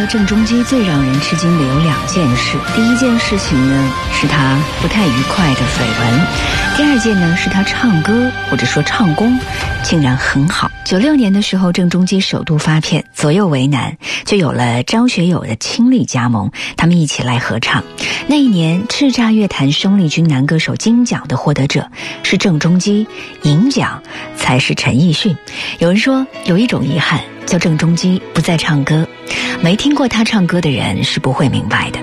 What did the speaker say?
得郑中基最让人吃惊的有2件事。第一件事情呢，是他不太愉快的绯闻；第二件呢，是他唱歌或者说唱功竟然很好。96年的时候，郑中基首度发片《左右为难》，就有了张学友的倾力加盟，他们一起来合唱。那一年叱咤乐坛生力军男歌手金奖的获得者是郑中基，银奖才是陈奕迅。有人说有一种遗憾，叫郑中基不再唱歌，没听过他唱歌的人是不会明白的。